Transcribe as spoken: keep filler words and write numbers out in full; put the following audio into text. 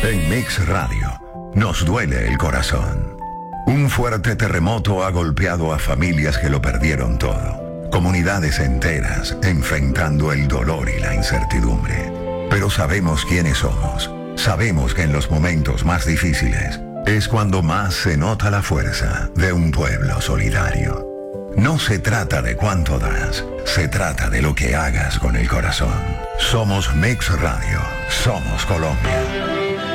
En Mix Radio, nos duele el corazón. Un fuerte terremoto ha golpeado a familias que lo perdieron todo. Comunidades enteras enfrentando el dolor y la incertidumbre. Pero sabemos quiénes somos. Sabemos que en los momentos más difíciles es cuando más se nota la fuerza de un pueblo solidario. No se trata de cuánto das, se trata de lo que hagas con el corazón. Somos Mix Radio, somos Colombia.